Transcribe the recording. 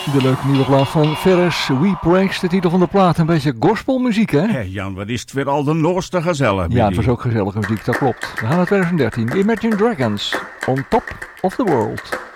De leuke nieuwe plaat van Ferris, We Praise, de titel van de plaat. Een beetje gospelmuziek, hè? Hé Jan, wat is het weer al de noorste gezellig. Ja, het was ook gezellige muziek, dat klopt. We gaan naar 2013. Imagine Dragons, On Top of the World.